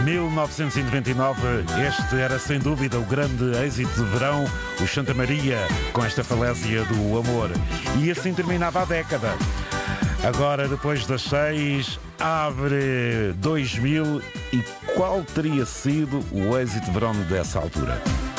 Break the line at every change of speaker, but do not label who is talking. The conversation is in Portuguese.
1999, este era sem dúvida o grande êxito de verão, o Santa Maria, com esta falésia do amor. E assim terminava a década. Agora, depois das 6, abre 2000 e qual teria sido o êxito de verão dessa altura?